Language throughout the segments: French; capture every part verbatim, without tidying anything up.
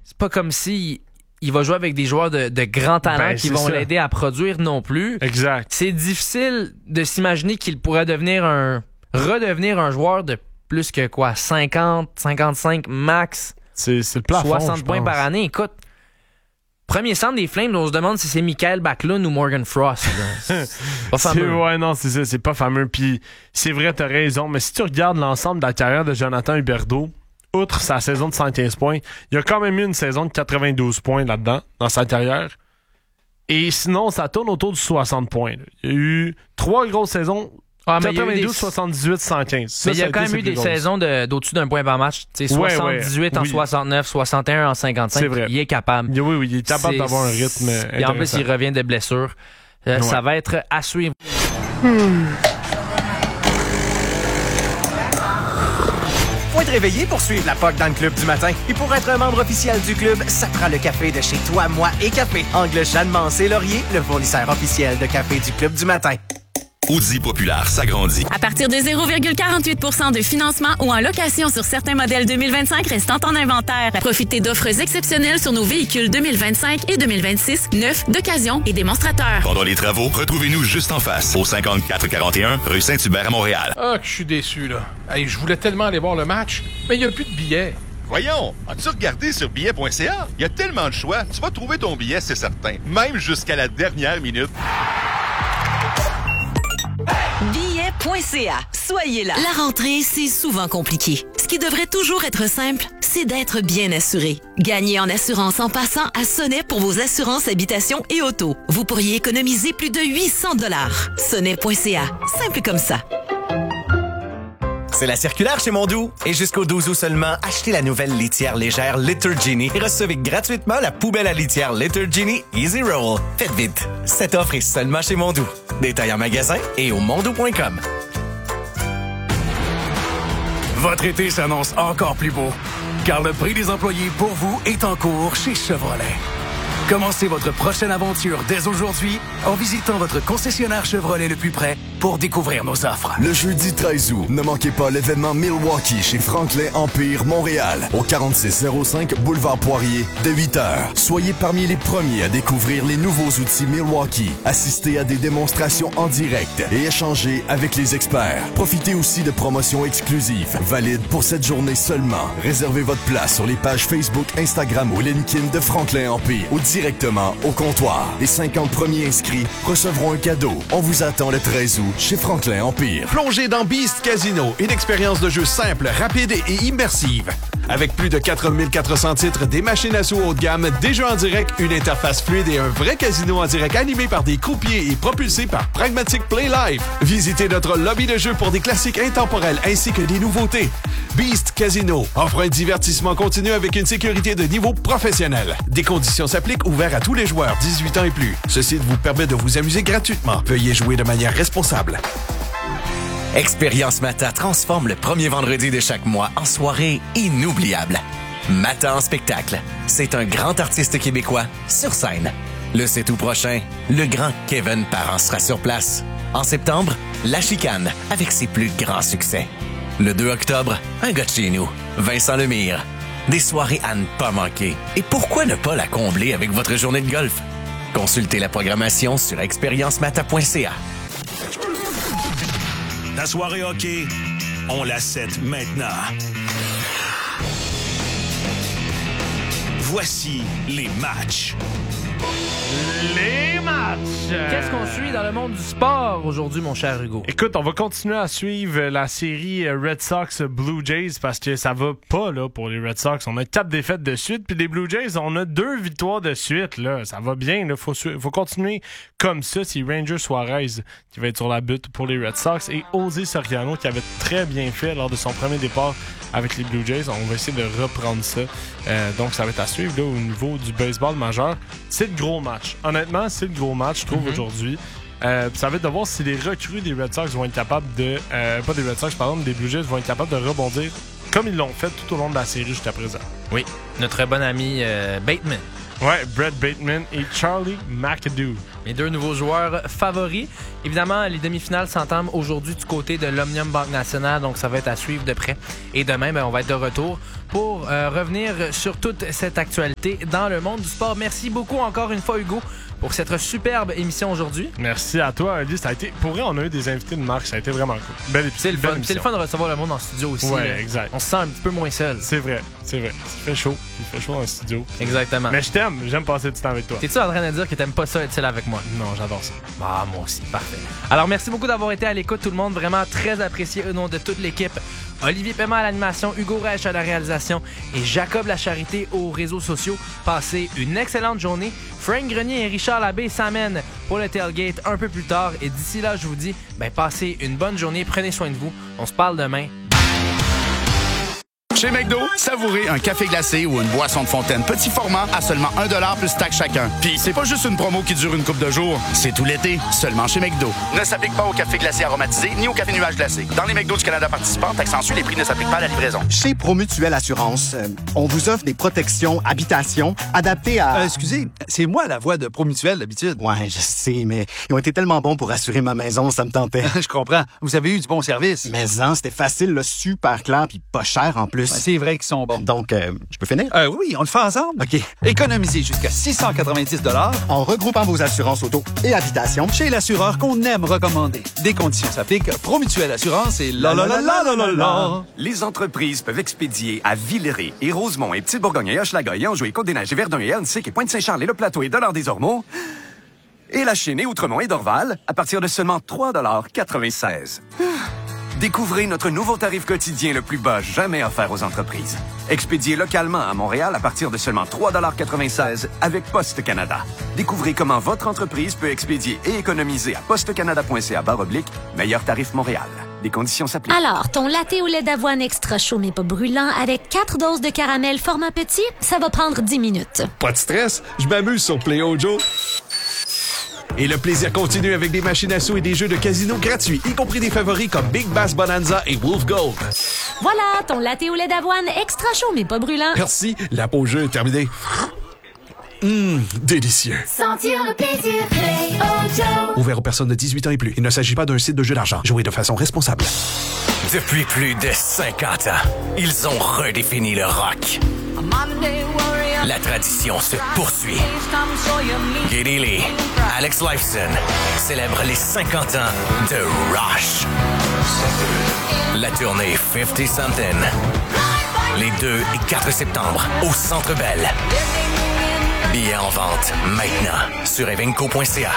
c'est pas comme si il va jouer avec des joueurs de, de grand talent Ben, qui c'est vont ça. l'aider à produire non plus. Exact. C'est difficile de s'imaginer qu'il pourrait devenir un redevenir un joueur de plus que quoi, cinquante, cinquante-cinq max, C'est, c'est le plafond, soixante je points pense. par année. Écoute, premier centre des Flames, on se demande si c'est Michael Backlund ou Morgan Frost. là. C'est pas C'est, fameux. ouais, non, c'est ça, c'est pas fameux. Puis c'est vrai, t'as raison, mais si tu regardes l'ensemble de la carrière de Jonathan Huberdeau, outre sa saison de cent quinze points, il a quand même eu une saison de quatre-vingt-douze points là-dedans, dans sa carrière. Et sinon, ça tourne autour du soixante points. là. Il y a eu trois grosses saisons, Ah, mais il y a eu quatre-vingt-douze, des- soixante-dix-huit, cent quinze. Ça, Mais il y ça a quand été même ses eu plus des grosses. saisons de, d'au-dessus d'un point par match. Tu sais, Ouais, soixante-dix-huit ouais, en oui. soixante-neuf, soixante et un en cinquante-cinq. C'est vrai. Il est capable. Oui, oui, il est capable C'est- d'avoir un rythme Et en plus, intéressant. il revient de blessure. Euh, Ouais. Ça va être à suivre. Faut être réveillé pour suivre la P O C dans le club du matin. Et pour être un membre officiel du club, ça prend le café de chez Toi, Moi et Café. Angle Jeanne Mancé Laurier, le fournisseur officiel de café du club du matin. Audi Populaire s'agrandit. À partir de zéro virgule quarante-huit pour cent de financement ou en location sur certains modèles deux mille vingt-cinq restant en inventaire. Profitez d'offres exceptionnelles sur nos véhicules deux mille vingt-cinq et deux mille vingt-six, neufs, d'occasion et démonstrateurs. Pendant les travaux, retrouvez-nous juste en face, au cinquante-quatre quarante et un rue Saint-Hubert à Montréal. Ah, que je suis déçu, là. Hey, je voulais tellement aller voir le match, mais il n'y a plus de billets. Voyons, as-tu regardé sur billet point c a? Il y a tellement de choix, tu vas trouver ton billet, c'est certain. Même jusqu'à la dernière minute. billet point c a. Soyez là. La rentrée, c'est souvent compliqué. Ce qui devrait toujours être simple, c'est d'être bien assuré. Gagnez en assurance en passant à Sonnet pour vos assurances habitation et auto. Vous pourriez économiser plus de huit cents dollars. Sonnet point c a. Simple comme ça. C'est la circulaire chez Mondou. Et jusqu'au douze août seulement, achetez la nouvelle litière légère Litter Genie et recevez gratuitement la poubelle à litière Litter Genie Easy Roll. Faites vite. Cette offre est seulement chez Mondou. Détail en magasin et au mondou point com. Votre été s'annonce encore plus beau, car le prix des employés pour vous est en cours chez Chevrolet. Commencez votre prochaine aventure dès aujourd'hui en visitant votre concessionnaire Chevrolet le plus près pour découvrir nos offres. Le jeudi treize août, ne manquez pas l'événement Milwaukee chez Franklin Empire Montréal, au quarante-six zéro cinq Boulevard Poirier, de huit heures. Soyez parmi les premiers à découvrir les nouveaux outils Milwaukee, assistez à des démonstrations en direct et échangez avec les experts. Profitez aussi de promotions exclusives, valides pour cette journée seulement. Réservez votre place sur les pages Facebook, Instagram ou LinkedIn de Franklin Empire ou directement au comptoir. Les cinquante premiers inscrits recevront un cadeau. On vous attend le treize août chez Franklin Empire. Plongez dans Beast Casino, une expérience de jeu simple, rapide et immersive. Avec plus de quatre mille quatre cents titres, des machines à sous haut de gamme, des jeux en direct, une interface fluide et un vrai casino en direct animé par des croupiers et propulsé par Pragmatic Play Live. Visitez notre lobby de jeu pour des classiques intemporels ainsi que des nouveautés. Beast Casino offre un divertissement continu avec une sécurité de niveau professionnel. Des conditions s'appliquent, ouverts à tous les joueurs dix-huit ans et plus. Ceci vous permet de vous amuser gratuitement. Veuillez jouer de manière responsable. Expérience Mata transforme le premier vendredi de chaque mois en soirée inoubliable. Mata en spectacle. C'est un grand artiste québécois sur scène. Le sept août prochain, le grand Kevin Parent sera sur place. En septembre, La Chicane avec ses plus grands succès. Le deux octobre, un gars de chez nous, Vincent Lemire. Des soirées à ne pas manquer. Et pourquoi ne pas la combler avec votre journée de golf? Consultez la programmation sur expérience mata point c a. La soirée hockey, on la set maintenant. Voici les matchs. Les matchs! Qu'est-ce qu'on suit dans le monde du sport aujourd'hui, mon cher Hugo? Écoute, on va continuer à suivre la série Red Sox Blue Jays parce que ça va pas là pour les Red Sox. On a quatre défaites de suite, puis les Blue Jays, on a deux victoires de suite. Là. Ça va bien, il faut, faut continuer comme ça. C'est Ranger Suarez qui va être sur la butte pour les Red Sox et José Soriano qui avait très bien fait lors de son premier départ avec les Blue Jays. On va essayer de reprendre ça. Euh, donc, ça va être à suivre là, au niveau du baseball majeur. C'est le gros match. Honnêtement, c'est le gros match, je trouve, mm-hmm. aujourd'hui. Euh, ça va être de voir si les recrues des Red Sox vont être capables de... Euh, pas des Red Sox, pardon, des Blue Jays vont être capables de rebondir comme ils l'ont fait tout au long de la série jusqu'à présent. Oui, notre bon ami euh, Bateman. Ouais, Brett Bateman et Charlie McAdoo. Mes deux nouveaux joueurs favoris. Évidemment, les demi-finales s'entament aujourd'hui du côté de l'Omnium Banque Nationale, donc ça va être à suivre de près. Et demain, ben, on va être de retour pour euh, revenir sur toute cette actualité dans le monde du sport. Merci beaucoup encore une fois, Hugo, pour cette superbe émission aujourd'hui. Merci à toi, Ali. Ça a été, pour vrai, on a eu des invités de marque. Ça a été vraiment cool. Belle épisode. C'est le fun. C'est le fun de recevoir le monde en studio aussi. Ouais, là. exact. On se sent un petit peu moins seul. C'est vrai, c'est vrai. Il fait chaud. Il fait chaud dans le studio. Exactement. Mais je t'aime. J'aime passer du temps avec toi. T'es-tu en train de dire que t'aimes pas ça être seul avec moi? Non, j'adore ça. Ah, moi aussi. Parfait. Alors, merci beaucoup d'avoir été à l'écoute, tout le monde. Vraiment très apprécié au nom de toute l'équipe. Olivier Paiement à l'animation, Hugo Reich à la réalisation et Jacob Lacharité aux réseaux sociaux. Passez une excellente journée. Frank Grenier et Richard Labbé s'amènent pour le tailgate un peu plus tard. Et d'ici là, je vous dis, ben, passez une bonne journée. Prenez soin de vous. On se parle demain. Chez McDo, savourez un café glacé ou une boisson de fontaine petit format à seulement un dollar plus taxe chacun. Puis c'est pas juste une promo qui dure une couple de jours, c'est tout l'été, seulement chez McDo. Ne s'applique pas au café glacé aromatisé ni au café nuage glacé. Dans les McDo du Canada participants, taxe en les prix ne s'appliquent pas à la livraison. Chez Promutuelle Assurance, euh, on vous offre des protections habitation adaptées à... Euh, excusez, c'est moi la voix de Promutuelle d'habitude. Ouais, je sais, mais ils ont été tellement bons pour assurer ma maison, ça me tentait. Je comprends. Vous avez eu du bon service. Mais hein, c'était facile, là, super clair, puis pas cher en plus. Ouais, c'est vrai qu'ils sont bons. Donc, euh, je peux finir? Euh, oui, on le fait ensemble. OK. Économisez jusqu'à six cent quatre-vingt-dix dollars en regroupant vos assurances auto et habitation chez l'assureur qu'on aime recommander. Des conditions s'appliquent. Promutuelle Assurance et la la la la la la la. Les entreprises peuvent expédier à Villeray et Rosemont et Petite-Bourgogne et Hochelaga et Anjou et Côte-des-Neiges et Verdun et Annecy et Pointe-Saint-Charles et Le Plateau et Dollard-des-Ormeaux et La Chine et Outremont et Dorval à partir de seulement trois dollars quatre-vingt-seize. Découvrez notre nouveau tarif quotidien le plus bas jamais offert aux entreprises. Expédié localement à Montréal à partir de seulement trois dollars quatre-vingt-seize avec Poste Canada. Découvrez comment votre entreprise peut expédier et économiser à postecanada.ca barre oblique meilleur tarif Montréal. Des conditions s'appliquent. Alors, ton latte au lait d'avoine extra chaud mais pas brûlant avec quatre doses de caramel format petit, ça va prendre dix minutes. Pas de stress, je m'amuse sur Play Ojo. Et le plaisir continue avec des machines à sous et des jeux de casino gratuits, y compris des favoris comme Big Bass Bonanza et Wolf Gold. Voilà, ton latte au lait d'avoine extra chaud mais pas brûlant. Merci, la pause jeu est terminée. Hum, délicieux. Sentir le plaisir Play Ojo. Ouvert aux personnes de dix-huit ans et plus. Il ne s'agit pas d'un site de jeu d'argent. Jouez de façon responsable. Depuis plus de cinquante ans, ils ont redéfini le rock. La tradition se poursuit. Geddy Lee, Alex Lifeson célèbrent les cinquante ans de Rush. La tournée cinquante Something. Les deux et quatre septembre au Centre Bell. Billets en vente maintenant sur evenco point c a.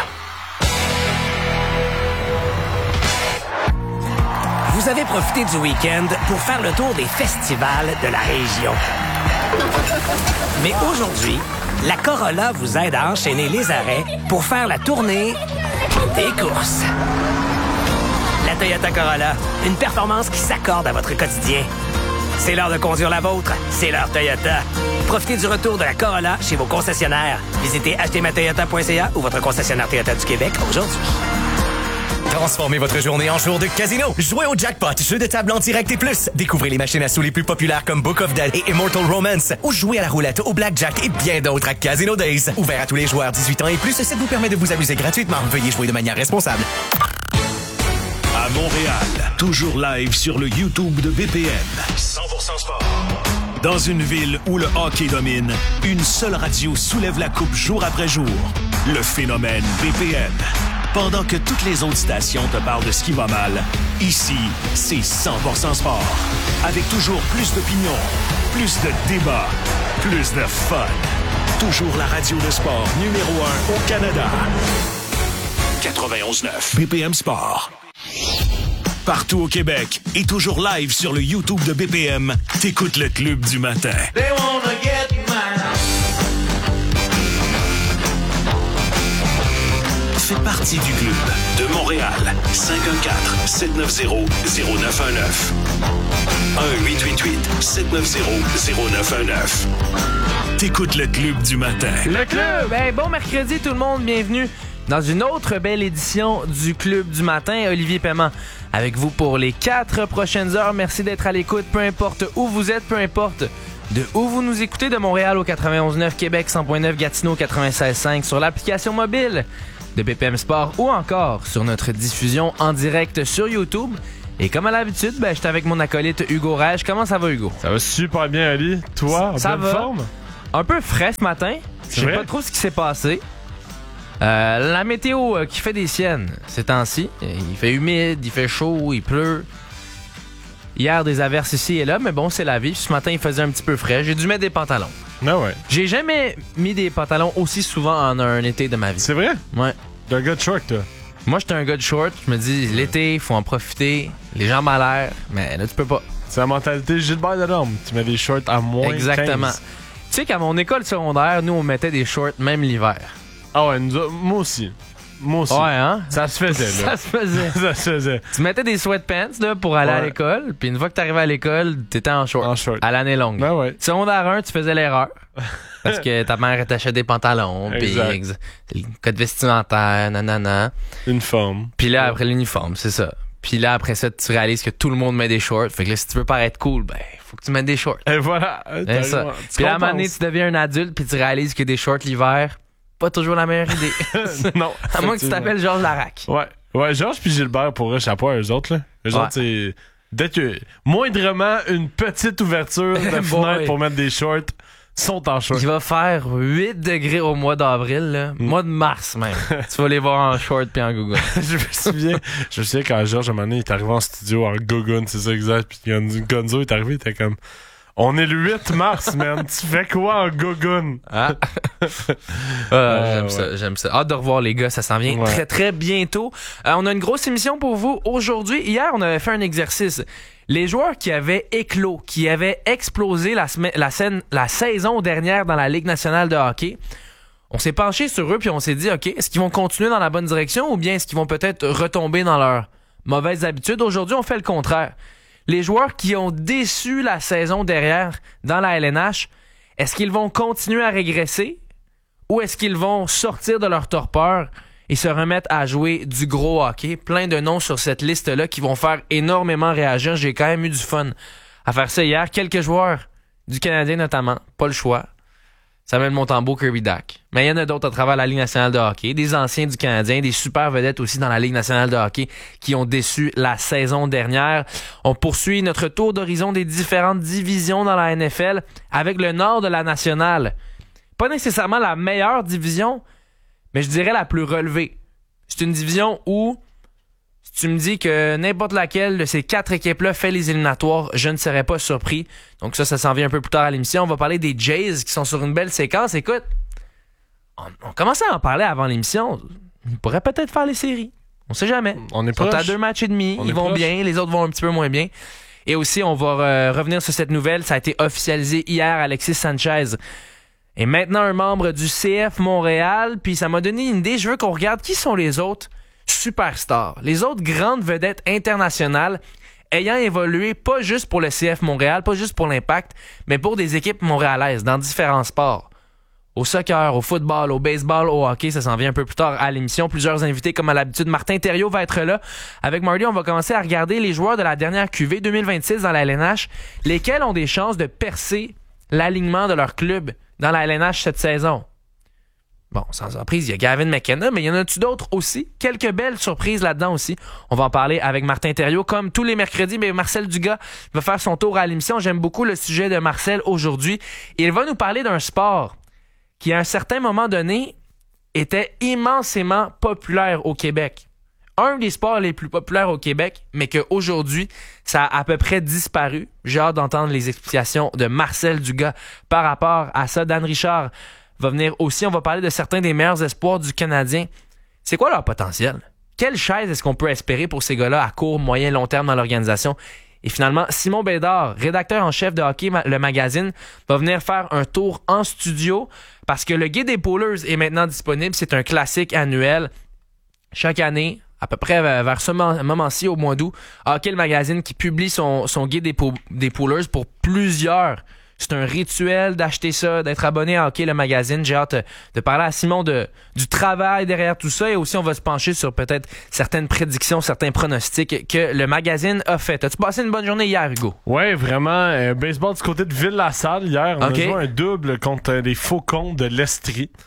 Vous avez profité du week-end pour faire le tour des festivals de la région. Mais aujourd'hui, la Corolla vous aide à enchaîner les arrêts pour faire la tournée des courses. La Toyota Corolla, une performance qui s'accorde à votre quotidien. C'est l'heure de conduire la vôtre, c'est l'heure Toyota. Profitez du retour de la Corolla chez vos concessionnaires. Visitez acheter ma toyota point c a ou votre concessionnaire Toyota du Québec aujourd'hui. Transformez votre journée en jour de casino. Jouez au jackpot, jeu de table en direct et plus. Découvrez les machines à sous les plus populaires comme Book of Dead et Immortal Romance. Ou jouez à la roulette, au blackjack et bien d'autres à Casino Days. Ouvert à tous les joueurs dix-huit ans et plus, ça vous permet de vous amuser gratuitement. Veuillez jouer de manière responsable. À Montréal, toujours live sur le YouTube de B P M. cent pour cent sport. Dans une ville où le hockey domine, une seule radio soulève la coupe jour après jour. Le phénomène B P M. Pendant que toutes les autres stations te parlent de ce qui va mal, ici, c'est cent pour cent sport. Avec toujours plus d'opinions, plus de débats, plus de fun. Toujours la radio de sport numéro un au Canada. quatre-vingt-onze neuf B P M Sport. Partout au Québec et toujours live sur le YouTube de B P M, t'écoutes le Club du matin. They wanna get mine. Fais partie du club de Montréal. cinq un quatre, sept neuf zéro, zéro neuf un neuf. un huit huit huit, sept neuf zéro, zéro neuf un neuf. T'écoutes le Club du matin. Le Club! Hey, bon mercredi tout le monde, bienvenue dans une autre belle édition du Club du matin. Olivier Paiement avec vous pour les quatre prochaines heures. Merci d'être à l'écoute, peu importe où vous êtes, peu importe de où vous nous écoutez, de Montréal au quatre-vingt-onze neuf, Québec cent neuf, Gatineau quatre-vingt-seize cinq, sur l'application mobile de B P M Sport ou encore sur notre diffusion en direct sur YouTube. Et comme à l'habitude, ben, j'étais avec mon acolyte Hugo Rage. Comment ça va, Hugo? Ça va super bien, Ali. Toi, en ça bonne va. forme? Un peu frais ce matin. Je sais pas trop ce qui s'est passé. Euh, la météo euh, qui fait des siennes ces temps-ci. Il fait humide, il fait chaud, il pleut. Hier, des averses ici et là, mais bon, c'est la vie. Ce matin, il faisait un petit peu frais. J'ai dû mettre des pantalons. Ah ouais. J'ai jamais mis des pantalons aussi souvent en un été de ma vie. C'est vrai? Ouais. T'es un gars de short, toi? Moi, j'étais un gars de short. Je me dis, l'été, il faut en profiter. Les jambes à l'air. Mais là, tu peux pas. C'est la mentalité Gilbert Delorme. Tu mets des shorts à moins Exactement. quinze. Tu sais qu'à mon école secondaire, nous, on mettait des shorts même l'hiver. Ah ouais, nous, moi aussi. Moi aussi. Ouais, hein? Ça se faisait, là. Ça se faisait. Ça se faisait. Tu mettais des sweatpants là, pour aller ouais. à l'école, puis une fois que t'arrivais à l'école, t'étais en short. En short. À l'année longue. Ben ouais. Secondaire un, tu faisais l'erreur. Parce que ta mère t'achetait des pantalons, puis exact. le code vestimentaire, nanana. Uniforme. Puis là, après l'uniforme, c'est ça. Puis là, après ça, tu réalises que tout le monde met des shorts. Fait que là, si tu veux paraître cool, ben, faut que tu mettes des shorts. Et voilà. C'est ça. Puis là, à un moment donné, tu deviens un adulte, puis tu réalises que des shorts l'hiver, pas toujours la meilleure idée. Non. À moins que tu t'appelles Georges Larac. Ouais. Ouais, Georges puis Gilbert, pour eux, chapeau à eux autres, là. Eux ouais. autres, c'est. Dès que. Moindrement, une petite ouverture de fenêtre pour mettre des shorts, sont en short. Il va faire huit degrés au mois d'avril, là. Mm. Mois de mars, même. Tu vas les voir en short puis en gogoon. je me souviens. Je me souviens quand Georges, à un moment donné, il est arrivé en studio en gogoon, c'est ça exact. Puis Gonzo est arrivé, il était comme. On est le huit mars, man. Tu fais quoi en gogoon? Ah. euh, j'aime ouais. ça, j'aime ça. Hâte de revoir les gars, ça s'en vient ouais. très très bientôt. Euh, on a une grosse émission pour vous aujourd'hui. Hier, on avait fait un exercice. Les joueurs qui avaient éclos, qui avaient explosé la, sema- la, scène, la saison dernière dans la Ligue nationale de hockey, on s'est penché sur eux puis on s'est dit, OK, est-ce qu'ils vont continuer dans la bonne direction ou bien est-ce qu'ils vont peut-être retomber dans leurs mauvaises habitudes? Aujourd'hui, on fait le contraire. Les joueurs qui ont déçu la saison derrière dans la L N H, est-ce qu'ils vont continuer à régresser ou est-ce qu'ils vont sortir de leur torpeur et se remettre à jouer du gros hockey? Plein de noms sur cette liste-là qui vont faire énormément réagir. J'ai quand même eu du fun à faire ça hier. Quelques joueurs du Canadien notamment, pas le choix. Samuel Montembeault, Kirby Dach. Mais il y en a d'autres à travers la Ligue nationale de hockey. Des anciens du Canadien, des super vedettes aussi dans la Ligue nationale de hockey qui ont déçu la saison dernière. On poursuit notre tour d'horizon des différentes divisions dans la N F L avec le nord de la nationale. Pas nécessairement la meilleure division, mais je dirais la plus relevée. C'est une division où, si tu me dis que n'importe laquelle de ces quatre équipes-là fait les éliminatoires, je ne serais pas surpris. Donc ça, ça s'en vient un peu plus tard à l'émission. On va parler des Jays qui sont sur une belle séquence. Écoute, on, on commençait à en parler avant l'émission. Ils pourraient peut-être faire les séries. On sait jamais. On est Ils sont proche. à deux matchs et demi. On Ils vont proche. bien. Les autres vont un petit peu moins bien. Et aussi, on va euh, revenir sur cette nouvelle. Ça a été officialisé hier, Alexis Sanchez est maintenant un membre du C F Montréal. Puis ça m'a donné une idée. Je veux qu'on regarde qui sont les autres superstars, les autres grandes vedettes internationales ayant évolué pas juste pour le C F Montréal, pas juste pour l'Impact, mais pour des équipes montréalaises dans différents sports. Au soccer, au football, au baseball, au hockey, ça s'en vient un peu plus tard à l'émission. Plusieurs invités comme à l'habitude. Martin Thériault va être là. Avec Marty, on va commencer à regarder les joueurs de la dernière Q V deux mille vingt-six dans la L N H, lesquels ont des chances de percer l'alignement de leur club dans la L N H cette saison. Bon, sans surprise, il y a Gavin McKenna, mais il y en a-tu d'autres aussi? Quelques belles surprises là-dedans aussi. On va en parler avec Martin Thériault. Comme tous les mercredis, mais Marcel Dugas va faire son tour à l'émission. J'aime beaucoup le sujet de Marcel aujourd'hui. Il va nous parler d'un sport qui, à un certain moment donné, était immensément populaire au Québec. Un des sports les plus populaires au Québec, mais qu'aujourd'hui, ça a à peu près disparu. J'ai hâte d'entendre les explications de Marcel Dugas par rapport à ça. Dan Richard va venir aussi. On va parler de certains des meilleurs espoirs du Canadien. C'est quoi leur potentiel? Quelle chaise est-ce qu'on peut espérer pour ces gars-là à court, moyen, long terme dans l'organisation? Et finalement, Simon Bédard, rédacteur en chef de Hockey Le Magazine, va venir faire un tour en studio parce que le Guide des Poolers est maintenant disponible. C'est un classique annuel. Chaque année, à peu près vers ce moment-ci, au mois d'août, Hockey Le Magazine qui publie son, son Guide des, po- des Poolers pour plusieurs. C'est un rituel d'acheter ça, d'être abonné à Hockey Le Magazine. J'ai hâte de parler à Simon de, du travail derrière tout ça. Et aussi, on va se pencher sur peut-être certaines prédictions, certains pronostics que le magazine a fait. As-tu passé une bonne journée hier, Hugo? Ouais, vraiment. Euh, baseball du côté de Ville-la-Salle hier. On okay. a joué un double contre les Faucons de l'Estrie.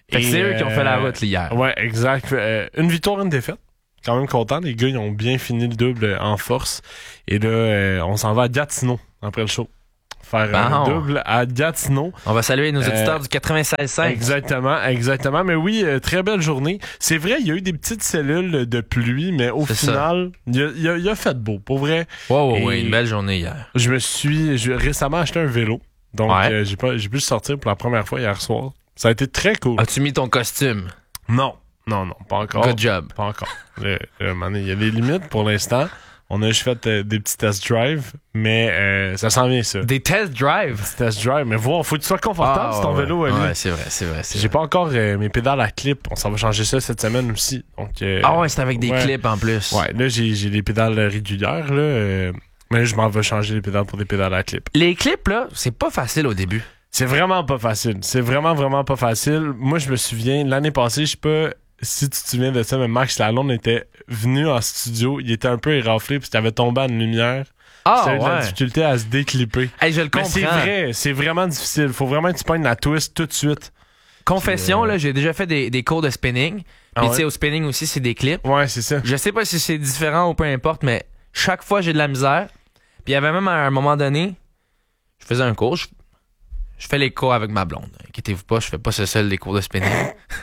Fait que Et, c'est eux qui ont fait la euh, route hier. Ouais, exact. Euh, une victoire, une défaite. Quand même content. Les gars, ils ont bien fini le double en force. Et là, euh, on s'en va à Gatineau après le show. Faire Bon. un double à Gatineau. On va saluer nos auditeurs Euh, du quatre-vingt-seize cinq. Exactement, exactement. Mais oui, euh, très belle journée. C'est vrai, il y a eu des petites cellules de pluie, mais au C'est final, il a, il a- il a fait beau, pour vrai. Ouais, ouais, Et ouais, une belle journée hier. Je me suis j'ai récemment acheté un vélo. Donc, Ouais. euh, j'ai pas, j'ai pu le sortir pour la première fois hier soir. Ça a été très cool. As-tu mis ton costume? Non, non, non, pas encore. Good job. Pas encore. Le- le- man, Il y a des limites pour l'instant. On a juste fait euh, des petits test drive, mais euh, ça s'en vient, ça. Des test drive? Des test drive, mais voir, faut que tu sois confortable Ah, sur ton ouais. vélo, Ali. Ouais, c'est vrai, c'est vrai. c'est J'ai vrai. pas encore euh, mes pédales à clip. On s'en va changer ça cette semaine aussi. Donc, euh, Ah ouais, c'est avec des ouais. clips en plus. Ouais, là, j'ai, j'ai des pédales régulières, là. euh, mais là, je m'en vais changer les pédales pour des pédales à clip. Les clips, là, c'est pas facile au début. C'est vraiment pas facile. C'est vraiment, vraiment pas facile. Moi, je me souviens, l'année passée, je sais pas si tu te souviens de ça, mais Max Lalonde était venu en studio. Il était un peu éraflé parce qu'il avait tombé en lumière. Ah, J'avais de la ouais. difficulté à se déclipper. Hey, je le Mais comprends. c'est vrai, c'est vraiment difficile. Faut vraiment que tu pognes la twist tout de suite. Confession, Puis, euh, là, j'ai déjà fait des, des cours de spinning. Puis, Ah tu ouais? sais, au spinning aussi, c'est des clips. Ouais, c'est ça. Je sais pas si c'est différent ou peu importe, mais chaque fois, j'ai de la misère. Puis, il y avait même à un moment donné, je faisais un cours, je, je fais les cours avec ma blonde. Inquiétez-vous pas, je fais pas ce seul des cours de spinning.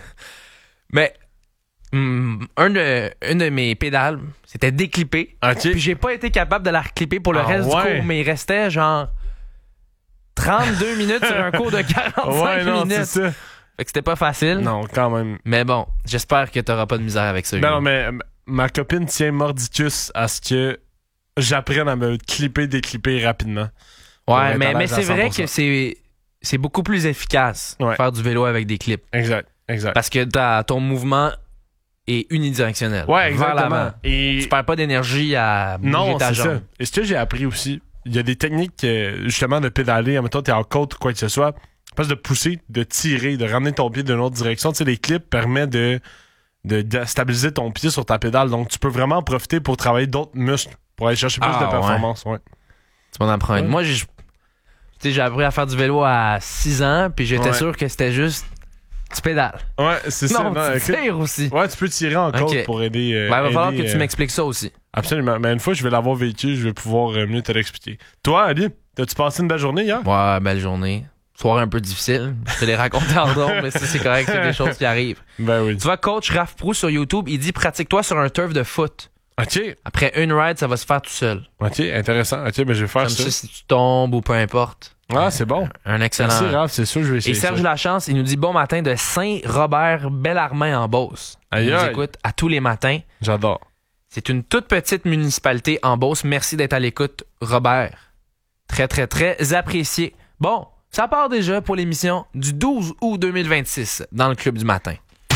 mais, hum, un, de, une de mes pédales, c'était déclippé. Ok. Puis, j'ai pas été capable de la reclipper pour le Ah reste ouais? du cours, mais il restait genre trente-deux minutes sur un cours de quarante-cinq Ouais, non, minutes. c'est ça. Fait que c'était pas facile. Non, quand même. Mais bon, j'espère que t'auras pas de misère avec ça. Ben Hugo. non, mais euh, ma copine tient mordicus à ce que j'apprenne à me clipper, déclipper rapidement. Pour Ouais, être mais, à mais l'aise à c'est vrai cent pour cent. que c'est c'est beaucoup plus efficace Ouais. faire du vélo avec des clips. Exact, exact. Parce que t'as- ton mouvement est unidirectionnel. Ouais, Vers exactement. l'avant. Et Tu perds pas d'énergie à bouger non, ta c'est jambe. ça. Et ce que j'ai appris aussi, il y a des techniques euh, justement de pédaler. En même temps, t'es en côte ou quoi que ce soit. Pas de pousser, de tirer, de ramener ton pied d'une autre direction. Tu sais, les clips permettent de, de, de stabiliser ton pied sur ta pédale. Donc, tu peux vraiment en profiter pour travailler d'autres muscles, pour aller chercher plus Ah, de ouais. performance. Ouais. Tu m'en apprends une. Ouais. Moi, j'ai tu sais, j'ai appris à faire du vélo à six ans, puis j'étais Ouais. sûr que c'était juste tu pédales. Ouais, c'est ça. Non, tu écoute, tires aussi. Ouais, tu peux tirer en côte Ok. pour aider. euh, Ben, il va falloir aider, que tu euh, m'expliques ça aussi. Absolument. Mais une fois, je vais l'avoir vécu, je vais pouvoir euh, mieux te l'expliquer. Toi, Ali, t'as-tu passé une belle journée hier? Ouais, belle journée. Soirée un peu difficile. Je te l'ai raconté en drôle, mais ça, c'est correct, c'est des choses qui arrivent. Ben oui. Tu vois, coach Raph Prou sur YouTube, il dit pratique-toi sur un turf de foot. OK. Après une ride, ça va se faire tout seul. OK, intéressant. OK, ben je vais faire Comme ça. ça, si tu tombes ou peu importe. Ah, c'est bon. Un excellent. Merci, Raph, c'est sûr, je vais Et essayer Serge ça. Lachance, il nous dit bon matin de Saint-Robert Bellarmin en Beauce. Aïe, Il nous aïe. écoute à tous les matins. J'adore. C'est une toute petite municipalité en Beauce. Merci d'être à l'écoute, Robert. Très, très, très apprécié. Bon, ça part déjà pour l'émission du douze août deux mille vingt-six dans le Club du matin.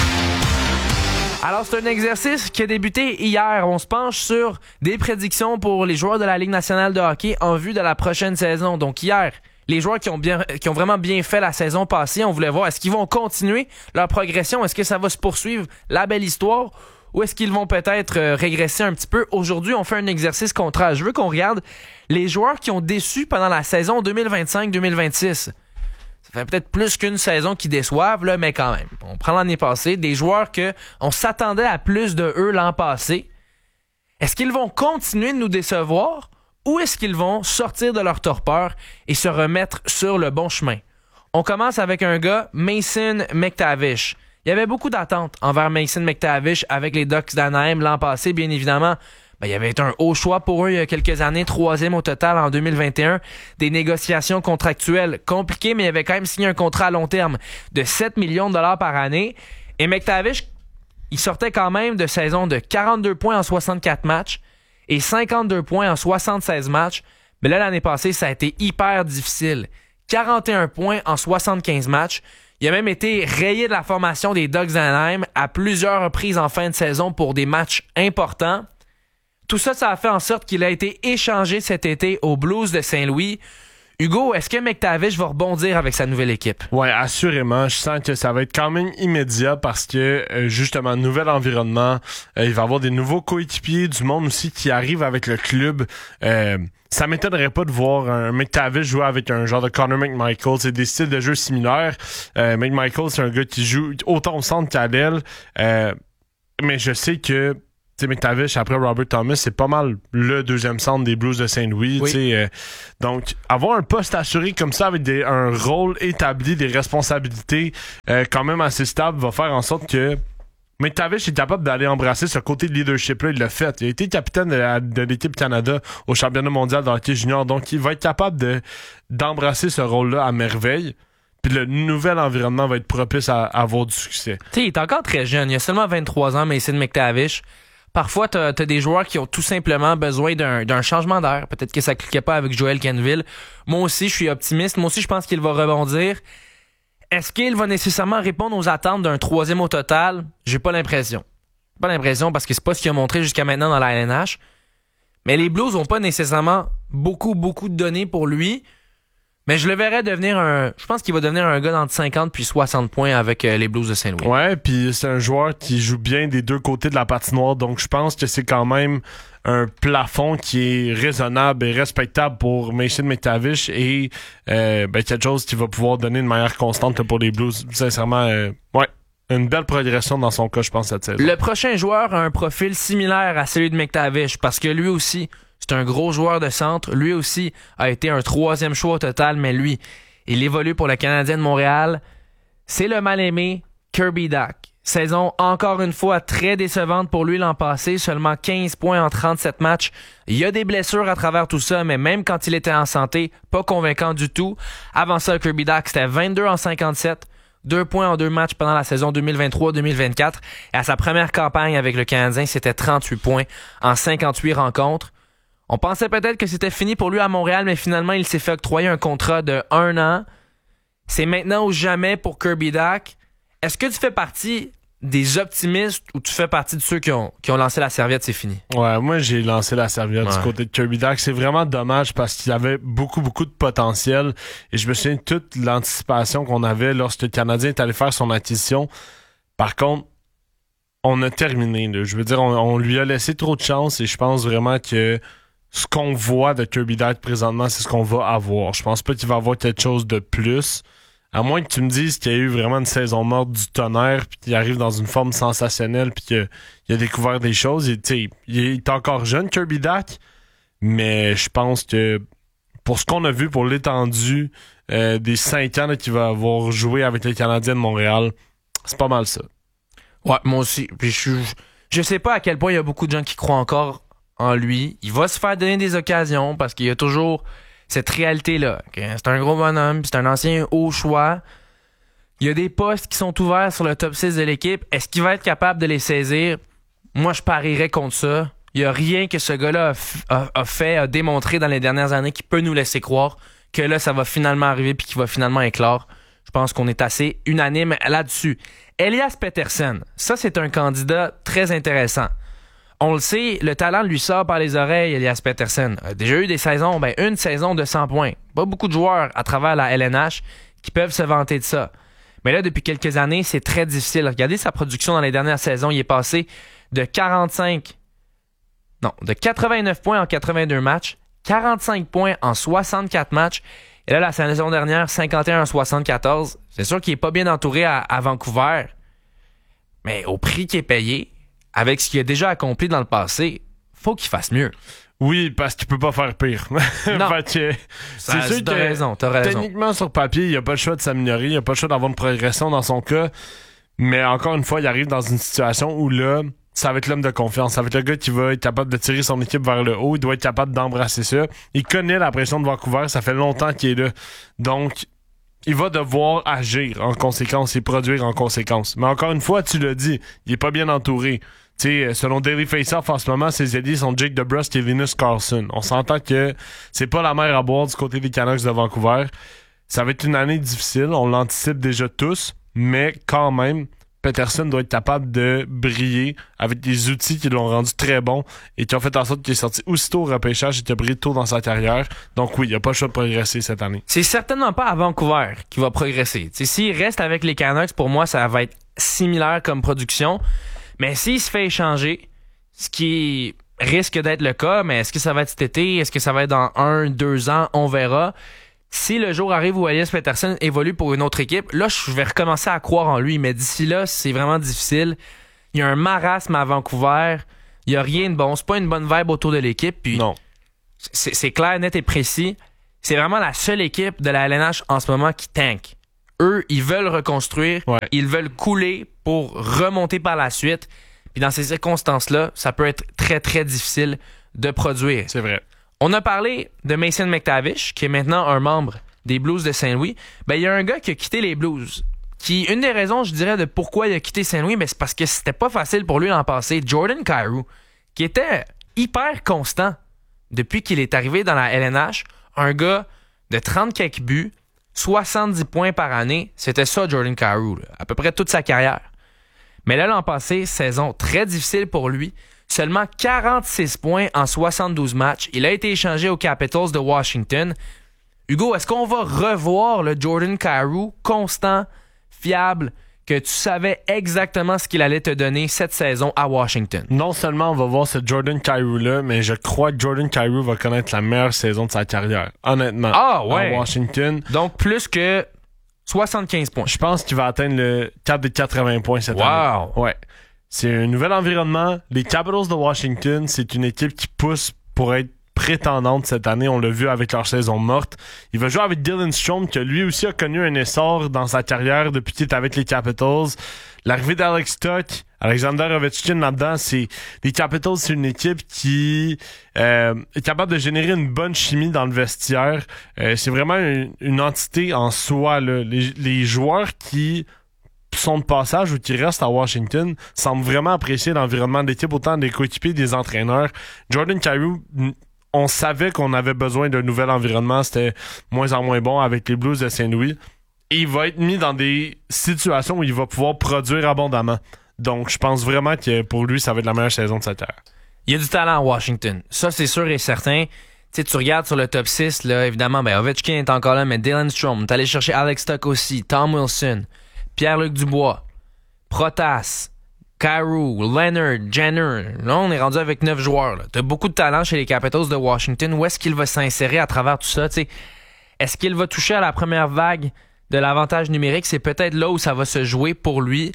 Alors, c'est un exercice qui a débuté hier. On se penche sur des prédictions pour les joueurs de la Ligue nationale de hockey en vue de la prochaine saison. Donc, hier, les joueurs qui ont, bien, qui ont vraiment bien fait la saison passée, on voulait voir, est-ce qu'ils vont continuer leur progression? Est-ce que ça va se poursuivre, la belle histoire? Ou est-ce qu'ils vont peut-être euh, régresser un petit peu? Aujourd'hui, on fait un exercice contraire. Je veux qu'on regarde les joueurs qui ont déçu pendant la saison deux mille vingt-cinq deux mille vingt-six. Ça fait peut-être plus qu'une saison qui déçoivent, là, mais quand même. On prend l'année passée, des joueurs que on s'attendait à plus de eux l'an passé. Est-ce qu'ils vont continuer de nous décevoir ou est-ce qu'ils vont sortir de leur torpeur et se remettre sur le bon chemin? On commence avec un gars, Mason McTavish. Il y avait beaucoup d'attentes envers Mason McTavish avec les Ducks d'Anaheim l'an passé, bien évidemment. Ben, il y avait été un haut choix pour eux il y a quelques années, troisième au total en deux mille vingt et un. Des négociations contractuelles compliquées, mais il avait quand même signé un contrat à long terme de sept millions de dollars par année. Et McTavish, il sortait quand même de saison de quarante-deux points en soixante-quatre matchs et cinquante-deux points en soixante-seize matchs. Mais là, l'année passée, ça a été hyper difficile. quarante et un points en soixante-quinze matchs. Il a même été rayé de la formation des Ducks d'Anaheim à plusieurs reprises en fin de saison pour des matchs importants. Tout ça, ça a fait en sorte qu'il a été échangé cet été aux Blues de Saint-Louis. Hugo, est-ce que McTavish va rebondir avec sa nouvelle équipe? Ouais, assurément. Je sens que ça va être quand même immédiat parce que, euh, justement, nouvel environnement, euh, il va y avoir des nouveaux coéquipiers, du monde aussi qui arrive avec le club. Euh, ça m'étonnerait pas de voir un McTavish jouer avec un genre de Connor McMichael. C'est des styles de jeu similaires. Euh, McMichael, c'est un gars qui joue autant au centre qu'à l'aile. Euh, mais je sais que McTavish, après Robert Thomas, c'est pas mal le deuxième centre des Blues de Saint-Louis. Oui. Euh, donc, avoir un poste assuré comme ça avec des, un rôle établi, des responsabilités euh, quand même assez stables, va faire en sorte que McTavish est capable d'aller embrasser ce côté de leadership-là. Il l'a fait. Il a été capitaine de, la, de l'équipe Canada au championnat mondial de hockey junior. Donc, il va être capable de, d'embrasser ce rôle-là à merveille. Puis le nouvel environnement va être propice à, à avoir du succès. Tu sais, il est encore très jeune. Il a seulement vingt-trois ans, mais c'est de McTavish. Parfois, t'as, t'as des joueurs qui ont tout simplement besoin d'un, d'un changement d'air. Peut-être que ça cliquait pas avec Joel Kenville. Moi aussi, je suis optimiste. Moi aussi, je pense qu'il va rebondir. Est-ce qu'il va nécessairement répondre aux attentes d'un troisième au total? J'ai pas l'impression. Pas l'impression parce que c'est pas ce qu'il a montré jusqu'à maintenant dans la L N H. Mais les Blues ont pas nécessairement beaucoup, beaucoup de données pour lui. Mais je le verrais devenir un... Je pense qu'il va devenir un gars d'entre cinquante puis soixante points avec euh, les Blues de Saint-Louis. Ouais, puis c'est un joueur qui joue bien des deux côtés de la patinoire. Donc, je pense que c'est quand même un plafond qui est raisonnable et respectable pour Mason McTavish et euh, ben, quelque chose qui va pouvoir donner une manière constante pour les Blues. Sincèrement, euh, ouais. Une belle progression dans son cas, je pense, cette saison. Le prochain joueur a un profil similaire à celui de McTavish parce que lui aussi... C'est un gros joueur de centre. Lui aussi a été un troisième choix au total, mais lui, il évolue pour le Canadien de Montréal. C'est le mal-aimé Kirby Dach. Saison encore une fois très décevante pour lui l'an passé. Seulement quinze points en trente-sept matchs. Il y a des blessures à travers tout ça, mais même quand il était en santé, pas convaincant du tout. Avant ça, Kirby Dach, c'était vingt-deux en cinquante-sept. Deux points en deux matchs pendant la saison deux mille vingt-trois deux mille vingt-quatre. Et à sa première campagne avec le Canadien, c'était trente-huit points en cinquante-huit rencontres. On pensait peut-être que c'était fini pour lui à Montréal, mais finalement, il s'est fait octroyer un contrat de un an. C'est maintenant ou jamais pour Kirby Dach. Est-ce que tu fais partie des optimistes ou tu fais partie de ceux qui ont, qui ont lancé la serviette, c'est fini? Ouais, moi, j'ai lancé la serviette ouais. du côté de Kirby Dach. C'est vraiment dommage parce qu'il avait beaucoup, beaucoup de potentiel. Et je me souviens de toute l'anticipation qu'on avait lorsque le Canadien est allé faire son acquisition. Par contre, on a terminé. Là. Je veux dire, on, on lui a laissé trop de chance et je pense vraiment que ce qu'on voit de Kirby Dach présentement, c'est ce qu'on va avoir. Je pense pas qu'il va avoir quelque chose de plus. À moins que tu me dises qu'il y a eu vraiment une saison morte du tonnerre puis qu'il arrive dans une forme sensationnelle puis qu'il a découvert des choses. Et, il est encore jeune, Kirby Dach, mais je pense que pour ce qu'on a vu, pour l'étendue euh, des cinq ans là, qu'il va avoir joué avec les Canadiens de Montréal, c'est pas mal ça. Ouais, moi aussi. Puis je, je, je sais pas à quel point il y a beaucoup de gens qui croient encore en lui. Il va se faire donner des occasions parce qu'il y a toujours cette réalité-là. Okay? C'est un gros bonhomme, c'est un ancien haut choix. Il y a des postes qui sont ouverts sur le top six de l'équipe. Est-ce qu'il va être capable de les saisir? Moi, je parierais contre ça. Il n'y a rien que ce gars-là a, f- a, a fait, a démontré dans les dernières années qui peut nous laisser croire que là, ça va finalement arriver puis qu'il va finalement éclore. Je pense qu'on est assez unanime là-dessus. Elias Pettersson, ça, c'est un candidat très intéressant. On le sait, le talent lui sort par les oreilles, Elias Pettersson. A déjà eu des saisons, ben une saison de cent points. Pas beaucoup de joueurs à travers la L N H qui peuvent se vanter de ça. Mais là, depuis quelques années, c'est très difficile. Regardez sa production dans les dernières saisons. Il est passé de quarante-cinq... Non, de quatre-vingt-neuf points en quatre-vingt-deux matchs, quarante-cinq points en soixante-quatre matchs. Et là, la saison dernière, cinquante et un en soixante-quatorze. C'est sûr qu'il est pas bien entouré à, à Vancouver. Mais au prix qu'il est payé, avec ce qu'il a déjà accompli dans le passé, faut qu'il fasse mieux. Oui, parce qu'il peut pas faire pire. Non. que, Ça, c'est sûr t'as que raison, t'as raison. Techniquement, sur papier, il a pas le choix de s'améliorer, il a pas le choix d'avoir une progression dans son cas. Mais encore une fois, il arrive dans une situation où là, ça va être l'homme de confiance. Ça va être le gars qui va être capable de tirer son équipe vers le haut. Il doit être capable d'embrasser ça. Il connaît la pression de Vancouver. Ça fait longtemps qu'il est là. Donc, il va devoir agir en conséquence et produire en conséquence. Mais encore une fois, tu l'as dit, il est pas bien entouré. T'sais, selon Daily Faceoff, en ce moment, ses alliés sont Jake DeBrusk et Linus Carlson. On s'entend que c'est pas la mer à boire du côté des Canucks de Vancouver. Ça va être une année difficile, on l'anticipe déjà tous, mais quand même, Peterson doit être capable de briller avec des outils qui l'ont rendu très bon et qui ont fait en sorte qu'il est sorti aussitôt au repêchage et qu'il a brillé tôt dans sa carrière. Donc oui, il n'y a pas le choix de progresser cette année. C'est certainement pas à Vancouver qu'il va progresser. T'sais, s'il reste avec les Canucks, pour moi, ça va être similaire comme production. Mais s'il se fait échanger, ce qui risque d'être le cas, mais est-ce que ça va être cet été? Est-ce que ça va être dans un, deux ans? On verra. Si le jour arrive où Elias Pettersson évolue pour une autre équipe, là, je vais recommencer à croire en lui. Mais d'ici là, c'est vraiment difficile. Il y a un marasme à Vancouver. Il n'y a rien de bon. C'est pas une bonne vibe autour de l'équipe. Puis non. C'est, c'est clair, net et précis. C'est vraiment la seule équipe de la L N H en ce moment qui tank. Eux, ils veulent reconstruire. Ouais. Ils veulent couler pour remonter par la suite. Puis dans ces circonstances-là, ça peut être très, très difficile de produire. C'est vrai. On a parlé de Mason McTavish, qui est maintenant un membre des Blues de Saint-Louis. Ben, il y a un gars qui a quitté les Blues. Qui, une des raisons, je dirais, de pourquoi il a quitté Saint-Louis, ben, c'est parce que c'était pas facile pour lui l'an passé. Jordan Kyrou, qui était hyper constant depuis qu'il est arrivé dans la L N H. Un gars de trente quelques buts, soixante-dix points par année. C'était ça, Jordan Kyrou, là, à peu près toute sa carrière. Mais là, l'an passé, saison très difficile pour lui. Seulement quarante-six points en soixante-douze matchs. Il a été échangé aux Capitals de Washington. Hugo, est-ce qu'on va revoir le Jordan Kyrou constant, fiable, que tu savais exactement ce qu'il allait te donner cette saison à Washington? Non seulement on va voir ce Jordan Kyrou-là, mais je crois que Jordan Kyrou va connaître la meilleure saison de sa carrière. Honnêtement. Ah ouais? À Washington. Donc plus que soixante-quinze points. Je pense qu'il va atteindre le cap des quatre-vingts points cette wow. année. Ouais. C'est un nouvel environnement. Les Capitals de Washington, c'est une équipe qui pousse pour être prétendante cette année. On l'a vu avec leur saison morte. Il va jouer avec Dylan Strome, qui lui aussi a connu un essor dans sa carrière depuis qu'il est avec les Capitals. L'arrivée d'Alex Tuch, Alexander Ovechkin là-dedans, c'est les Capitals, c'est une équipe qui euh, est capable de générer une bonne chimie dans le vestiaire. Euh, c'est vraiment une, une entité en soi, là. Les, les joueurs qui sont de passage ou qui restent à Washington semblent vraiment apprécier l'environnement d'équipe, autant des coéquipiers, des entraîneurs. Jordan Kyrou, on savait qu'on avait besoin d'un nouvel environnement. C'était moins en moins bon avec les Blues de Saint-Louis. Et il va être mis dans des situations où il va pouvoir produire abondamment. Donc, je pense vraiment que pour lui, ça va être la meilleure saison de sa carrière. Il y a du talent à Washington. Ça, c'est sûr et certain. Tu sais, tu regardes sur le top six, là, évidemment, ben, Ovechkin est encore là, mais Dylan Strome, t'es allé chercher Alex Tuch aussi, Tom Wilson, Pierre-Luc Dubois, Protas, Kyrou, Leonard, Jenner. Là, on est rendu avec neuf joueurs. Là. T'as beaucoup de talent chez les Capitals de Washington. Où est-ce qu'il va s'insérer à travers tout ça? T'sais, est-ce qu'il va toucher à la première vague de l'avantage numérique? C'est peut-être là où ça va se jouer pour lui.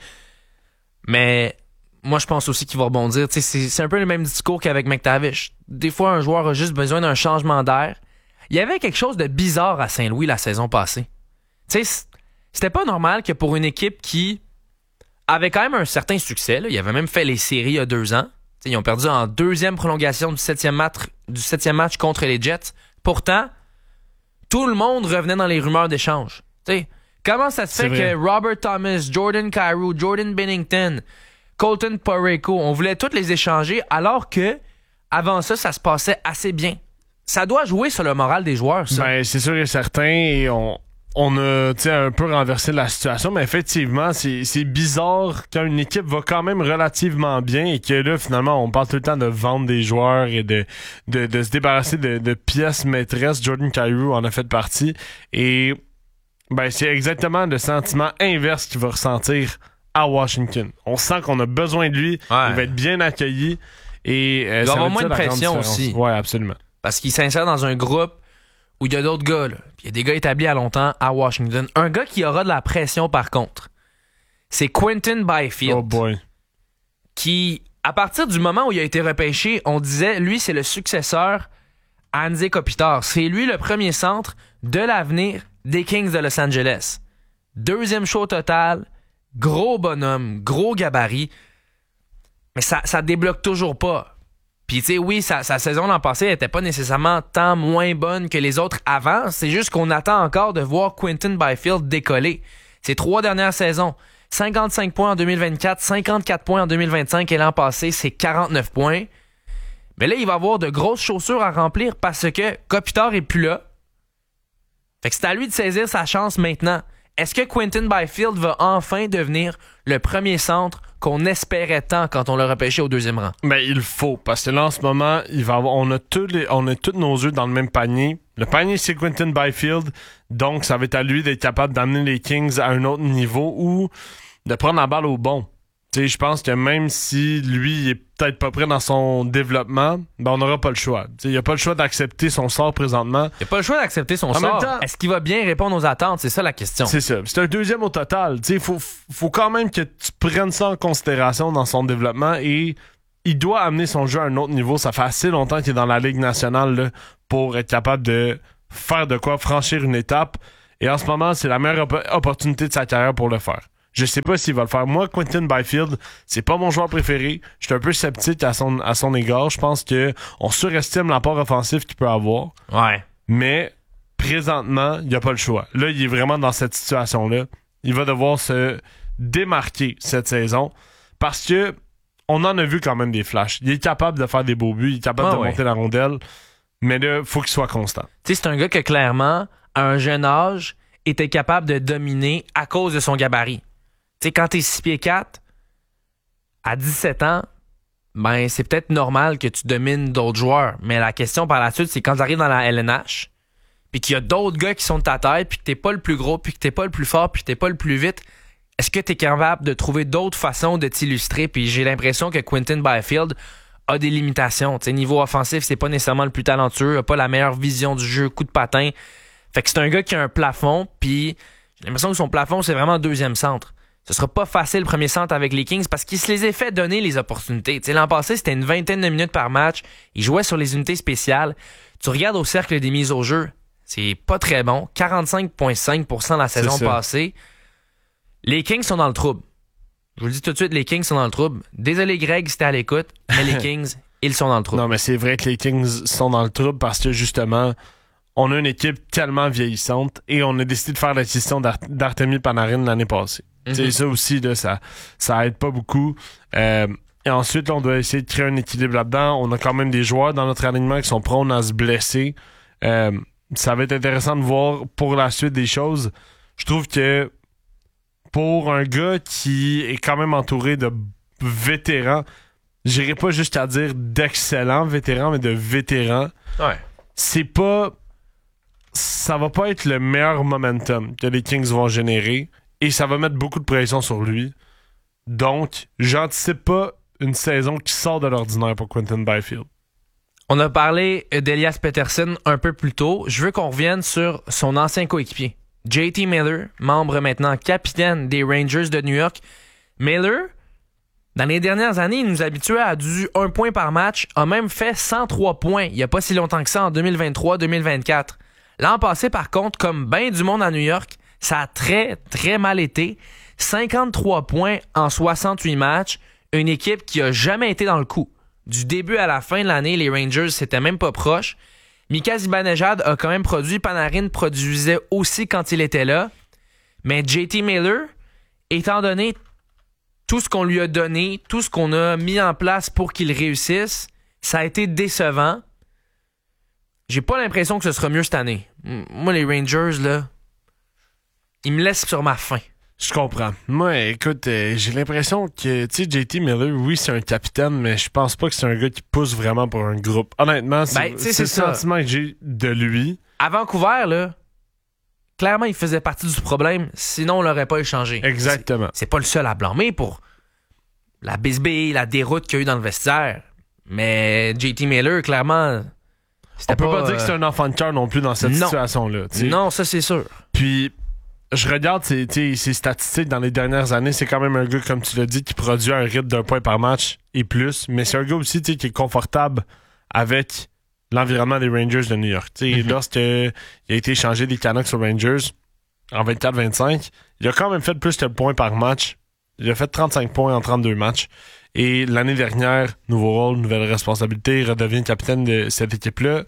Mais moi, je pense aussi qu'il va rebondir. C'est, c'est un peu le même discours qu'avec McTavish. Des fois, un joueur a juste besoin d'un changement d'air. Il y avait quelque chose de bizarre à Saint-Louis la saison passée. T'sais, c'était pas normal que pour une équipe qui avait quand même un certain succès, là, il avait même fait les séries il y a deux ans. T'sais, ils ont perdu en deuxième prolongation du septième match, du septième match contre les Jets. Pourtant, tout le monde revenait dans les rumeurs d'échange. T'sais, comment ça se fait que Robert Thomas, Jordan Kyrou, Jordan Binnington, Colton Parayko, on voulait tous les échanger alors que avant ça, ça se passait assez bien. Ça doit jouer sur le moral des joueurs, ça. Ben, c'est sûr et certain, et on... On a un peu renversé la situation, mais effectivement, c'est, c'est bizarre quand une équipe va quand même relativement bien et que là, finalement, on parle tout le temps de vendre des joueurs et de, de, de se débarrasser de, de pièces maîtresses. Jordan Kyrou en a fait partie. Et ben, c'est exactement le sentiment inverse qu'il va ressentir à Washington. On sent qu'on a besoin de lui, ouais. Il va être bien accueilli. Et, euh, il va avoir moins de pression aussi. Oui, absolument. Parce qu'il s'insère dans un groupe où il y a d'autres gars, là. Puis il y a des gars établis à longtemps à Washington. Un gars qui aura de la pression, par contre, c'est Quinton Byfield. Oh boy. Qui, à partir du moment où il a été repêché, on disait, lui, c'est le successeur à Anze Kopitar. C'est lui le premier centre de l'avenir des Kings de Los Angeles. Deuxième show total, gros bonhomme, gros gabarit. Mais ça, ça débloque toujours pas. Puis, tu sais, oui, sa, sa saison l'an passé n'était pas nécessairement tant moins bonne que les autres avant. C'est juste qu'on attend encore de voir Quinton Byfield décoller. Ses trois dernières saisons, cinquante-cinq points en deux mille vingt-quatre, cinquante-quatre points en deux mille vingt-cinq et l'an passé, c'est quarante-neuf points. Mais là, il va avoir de grosses chaussures à remplir parce que Kopitar est plus là. Fait que c'est à lui de saisir sa chance maintenant. est-ce que Quinton Byfield va enfin devenir le premier centre qu'on espérait tant quand on l'a repêché au deuxième rang? Ben, il faut, parce que là, en ce moment, il va avoir, on a tous les, on a tous nos œufs dans le même panier. Le panier, c'est Quinton Byfield, donc ça va être à lui d'être capable d'amener les Kings à un autre niveau ou de prendre la balle au bon. Tu sais, je pense que même si lui, il est peut-être pas prêt dans son développement, ben on n'aura pas le choix. Tu sais, il a pas le choix d'accepter son sort présentement. Il a pas le choix d'accepter son en sort. Même temps, est-ce qu'il va bien répondre aux attentes? C'est ça la question. C'est ça. C'est un deuxième au total. Tu sais, faut, faut quand même que tu prennes ça en considération dans son développement et il doit amener son jeu à un autre niveau. Ça fait assez longtemps qu'il est dans la Ligue nationale là, pour être capable de faire de quoi, franchir une étape. Et en ce moment, c'est la meilleure op- opportunité de sa carrière pour le faire. Je sais pas s'il va le faire. Moi, Quinton Byfield, c'est pas mon joueur préféré. Je suis un peu sceptique à son, à son égard. Je pense que on surestime l'apport offensif qu'il peut avoir. Ouais. Mais présentement, il n'y a pas le choix. Là, il est vraiment dans cette situation-là. Il va devoir se démarquer cette saison parce que on en a vu quand même des flashs. Il est capable de faire des beaux buts, il est capable ah, de ouais. monter la rondelle, mais là, il faut qu'il soit constant. Tu sais, c'est un gars que clairement, à un jeune âge, était capable de dominer à cause de son gabarit. Tu sais, quand t'es six pieds quatre, à dix-sept ans, ben c'est peut-être normal que tu domines d'autres joueurs. Mais la question par la suite, c'est quand tu arrives dans la L N H, puis qu'il y a d'autres gars qui sont de ta taille, puis que t'es pas le plus gros, puis que t'es pas le plus fort, puis que t'es pas le plus vite, est-ce que t'es capable de trouver d'autres façons de t'illustrer? Puis j'ai l'impression que Quinton Byfield a des limitations. Tu sais, niveau offensif, c'est pas nécessairement le plus talentueux, a pas la meilleure vision du jeu, coup de patin. Fait que c'est un gars qui a un plafond, puis j'ai l'impression que son plafond, c'est vraiment deuxième centre. Ce sera pas facile le premier centre avec les Kings parce qu'il se les a fait donner les opportunités. Tu sais, l'an passé, c'était une vingtaine de minutes par match. Il jouait sur les unités spéciales. Tu regardes au cercle des mises au jeu, c'est pas très bon. quarante-cinq virgule cinq pour cent la saison passée. Les Kings sont dans le trouble. Je vous le dis tout de suite, les Kings sont dans le trouble. Désolé Greg si t'es à l'écoute, mais les Kings, ils sont dans le trouble. Non, mais c'est vrai que les Kings sont dans le trouble parce que justement, on a une équipe tellement vieillissante et on a décidé de faire l'acquisition d'Art- d'Artemi Panarin l'année passée. Mm-hmm. C'est ça aussi, là, ça, ça aide pas beaucoup. Euh, et ensuite, là, on doit essayer de créer un équilibre là-dedans. On a quand même des joueurs dans notre alignement qui sont prônes à se blesser. Euh, ça va être intéressant de voir pour la suite des choses. Je trouve que pour un gars qui est quand même entouré de vétérans, j'irais pas jusqu'à dire d'excellents vétérans, mais de vétérans. Ouais. C'est pas... Ça va pas être le meilleur momentum que les Kings vont générer et ça va mettre beaucoup de pression sur lui. Donc, j'anticipe pas une saison qui sort de l'ordinaire pour Quinton Byfield. On a parlé d'Elias Pettersson un peu plus tôt. Je veux qu'on revienne sur son ancien coéquipier, J T Miller, membre maintenant capitaine des Rangers de New York. Miller, dans les dernières années, il nous habituait à du un point par match, a même fait cent trois points il n'y a pas si longtemps que ça, en deux mille vingt-trois deux mille vingt-quatre. L'an passé, par contre, comme bien du monde à New York, ça a très, très mal été. cinquante-trois points en soixante-huit matchs, une équipe qui a jamais été dans le coup. Du début à la fin de l'année, les Rangers, c'était même pas proche. Mika Zibanejad a quand même produit, Panarin produisait aussi quand il était là. Mais J T Miller, étant donné tout ce qu'on lui a donné, tout ce qu'on a mis en place pour qu'il réussisse, ça a été décevant. J'ai pas l'impression que ce sera mieux cette année. Moi, les Rangers, là, ils me laissent sur ma faim. Je comprends. Moi, écoute, euh, j'ai l'impression que, tu sais, J T Miller, oui, c'est un capitaine, mais je pense pas que c'est un gars qui pousse vraiment pour un groupe. Honnêtement, c'est, ben, c'est, c'est c'est le ça. sentiment que j'ai de lui. À Vancouver, là, clairement, il faisait partie du problème, sinon on l'aurait pas échangé. Exactement. C'est, c'est pas le seul à blâmer pour la bisbille, la déroute qu'il y a eu dans le vestiaire. Mais J T Miller, clairement, c'était On peut pas, pas dire que c'est un enfant de cœur non plus dans cette non. situation-là. T'sais. Non, ça c'est sûr. Puis, je regarde ses, ses statistiques dans les dernières années. C'est quand même un gars, comme tu l'as dit, qui produit un rythme d'un point par match et plus. Mais c'est un gars aussi qui est confortable avec l'environnement des Rangers de New York. Mm-hmm. Lorsqu'il a été échangé des Canucks aux Rangers en vingt-quatre vingt-cinq, il a quand même fait plus de points par match. Il a fait trente-cinq points en trente-deux matchs. Et l'année dernière, nouveau rôle, nouvelle responsabilité, il redevient capitaine de cette équipe-là.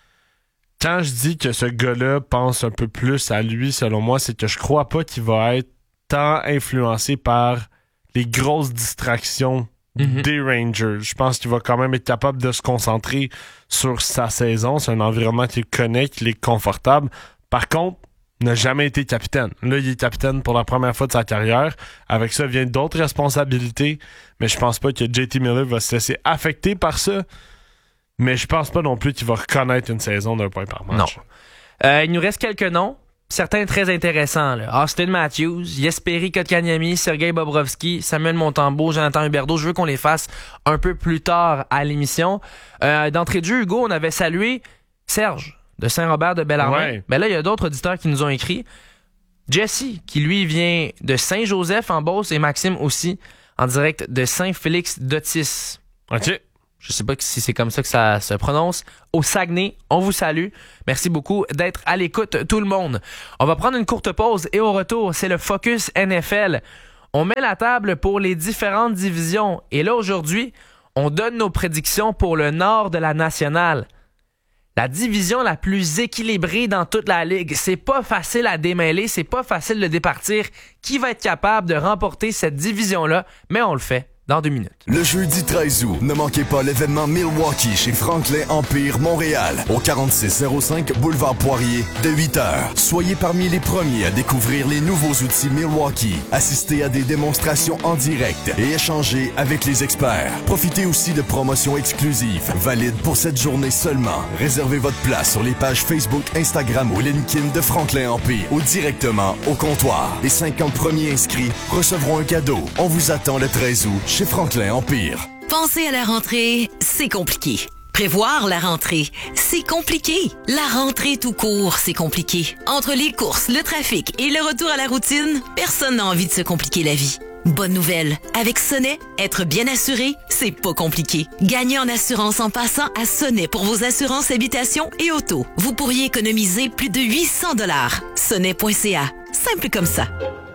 Quand je dis que ce gars-là pense un peu plus à lui, selon moi, c'est que je crois pas qu'il va être tant influencé par les grosses distractions mm-hmm. des Rangers. Je pense qu'il va quand même être capable de se concentrer sur sa saison. C'est un environnement qu'il connaît, qu'il est confortable. Par contre, n'a jamais été capitaine. Là, il est capitaine pour la première fois de sa carrière. Avec ça viennent d'autres responsabilités, mais je pense pas que J T Miller va se laisser affecter par ça. Mais je pense pas non plus qu'il va reconnaître une saison d'un point par match. Non. Euh, il nous reste quelques noms. Certains très intéressants. Là. Austin Matthews, Jesperi Kotkaniemi, Sergei Bobrovski, Samuel Montembeault, Jonathan Huberdeau. Je veux qu'on les fasse un peu plus tard à l'émission. Euh, d'entrée de jeu, Hugo, on avait salué Serge de Saint-Robert de Bellarmine. Ouais. Mais là, il y a d'autres auditeurs qui nous ont écrit. Jesse, qui lui vient de Saint-Joseph en Beauce, et Maxime aussi, en direct de Saint-Félix d'Otis. OK. Je sais pas si c'est comme ça que ça se prononce. Au Saguenay, on vous salue. Merci beaucoup d'être à l'écoute, tout le monde. On va prendre une courte pause et au retour, c'est le Focus N F L. On met la table pour les différentes divisions. Et là, aujourd'hui, on donne nos prédictions pour le nord de la nationale. La division la plus équilibrée dans toute la ligue. C'est pas facile à démêler, c'est pas facile de départir qui va être capable de remporter cette division-là, mais on le fait dans deux minutes. Le jeudi treize août, ne manquez pas l'événement Milwaukee chez Franklin Empire Montréal, au quarante-six zéro cinq Boulevard Poirier, de huit heures. Soyez parmi les premiers à découvrir les nouveaux outils Milwaukee, assistez à des démonstrations en direct et échangez avec les experts. Profitez aussi de promotions exclusives, valides pour cette journée seulement. Réservez votre place sur les pages Facebook, Instagram ou LinkedIn de Franklin Empire ou directement au comptoir. Les cinquante premiers inscrits recevront un cadeau. On vous attend le treize août chez Franklin Empire. Penser à la rentrée, c'est compliqué. Prévoir la rentrée, c'est compliqué. La rentrée tout court, c'est compliqué. Entre les courses, le trafic et le retour à la routine, personne n'a envie de se compliquer la vie. Bonne nouvelle, avec Sonnet, être bien assuré, c'est pas compliqué. Gagnez en assurance en passant à Sonnet pour vos assurances habitation et auto. Vous pourriez économiser plus de huit cents dollars. Sonnet point c a. Simple comme ça.